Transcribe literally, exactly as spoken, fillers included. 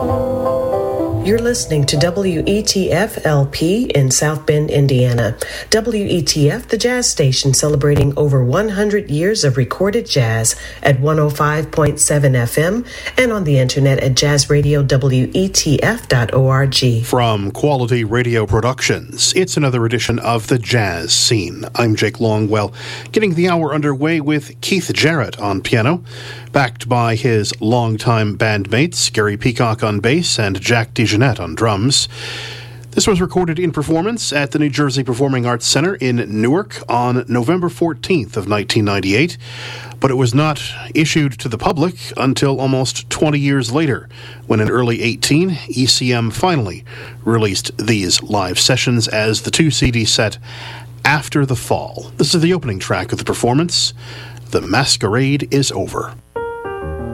You're listening to W E T F L P in South Bend, Indiana. W E T F, the jazz station celebrating over one hundred years of recorded jazz at one oh five point seven F M and on the internet at jazz radio w e t f dot org. From Quality Radio Productions, it's another edition of The Jazz Scene. I'm Jake Longwell, getting the hour underway with Keith Jarrett on piano, backed by his longtime bandmates Gary Peacock on bass and Jack DeJohnette on drums. This was recorded in performance at the New Jersey Performing Arts Center in Newark on November fourteenth of nineteen ninety-eight, but it was not issued to the public until almost twenty years later, when in early eighteen, E C M finally released these live sessions as the two-C D set After the Fall. This is the opening track of the performance, The Masquerade is Over.